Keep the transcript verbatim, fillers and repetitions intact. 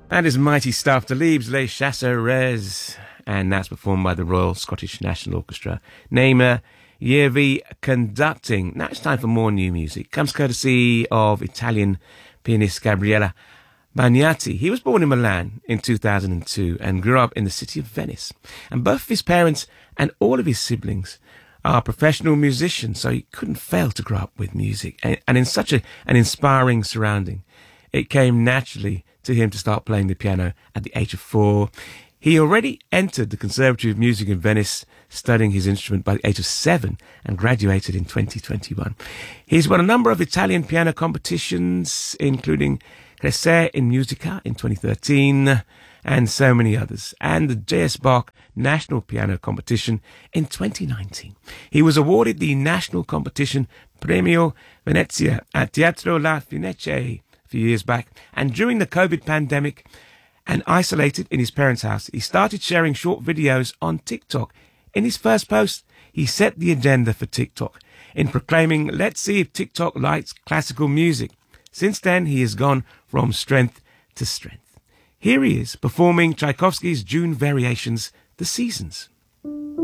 That is mighty stuff. Delibes Les Chasseurs, and that's performed by the Royal Scottish National Orchestra. Namer Yervi conducting. Now it's time for more new music. Comes courtesy of Italian pianist Gabriele Bagnati. He was born in Milan in two thousand two and grew up in the city of Venice. And both of his parents and all of his siblings are professional musicians, so he couldn't fail to grow up with music. And, and in such a, an inspiring surrounding, it came naturally to him to start playing the piano at the age of four. He already entered the Conservatory of Music in Venice, studying his instrument by the age of seven, and graduated in twenty twenty-one. He's won a number of Italian piano competitions, including Crescere in Musica in twenty thirteen, and so many others, and the J S Bach National Piano Competition in twenty nineteen. He was awarded the national competition Premio Venezia at Teatro La Fenice a few years back, and during the COVID pandemic, and isolated in his parents' house, he started sharing short videos on TikTok. In his first post, he set the agenda for TikTok in proclaiming, "Let's see if TikTok likes classical music." Since then, he has gone from strength to strength. Here he is performing Tchaikovsky's June Variations, The Seasons.